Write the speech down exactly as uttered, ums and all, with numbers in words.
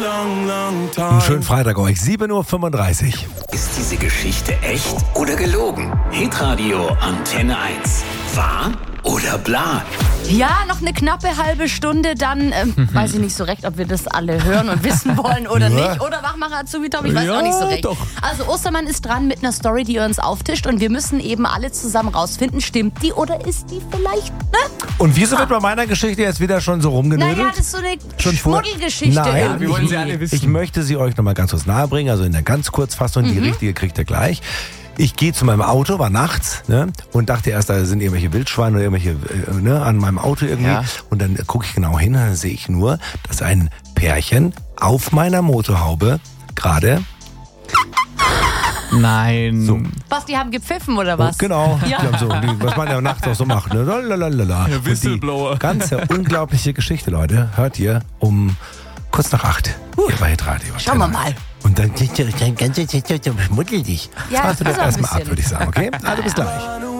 Einen schönen Freitag euch, sieben Uhr fünfunddreißig. Ist diese Geschichte echt oder gelogen? Hitradio Antenne eins. Wahr oder bla? Ja, noch eine knappe halbe Stunde, dann ähm, weiß ich nicht so recht, ob wir das alle hören und wissen wollen oder Ja. nicht. Oder Wachmacher Azubi Tom, ich weiß Ja, auch nicht so recht. doch. Also Ostermann ist dran mit einer Story, die ihr uns auftischt und wir müssen eben alle zusammen rausfinden, stimmt die oder ist die vielleicht, ne? Und wieso wird bei meiner Geschichte jetzt wieder schon so rumgenödelt? Naja, das ist so eine Schon vor- Schmuddelgeschichte Nein, irgendwie. wir wollen sie alle wissen. Ich möchte sie euch nochmal ganz kurz nahebringen, also in der ganz Kurzfassung, die richtige kriegt ihr gleich. Ich gehe zu meinem Auto, war nachts, ne, und dachte erst, da sind irgendwelche Wildschweine oder irgendwelche, äh, ne, an meinem Auto irgendwie. Ja. Und dann gucke ich genau hin und dann sehe ich nur, dass ein Pärchen auf meiner Motorhaube gerade, Nein. So. Was, die haben gepfiffen oder was? genau, Ja. die haben so, die, was man ja nachts auch so macht, ne, lalalala. Ja, Und die Whistleblower. ganze unglaubliche Geschichte, Leute, hört ihr um kurz nach acht hier bei Hitradio. Schauen wir mal. Und dann, dann, dann, dann, dann schmuddel dich. Ja, Fahrst du das also ein erstmal ab, bisschen. würde ich sagen, okay? Also bis gleich.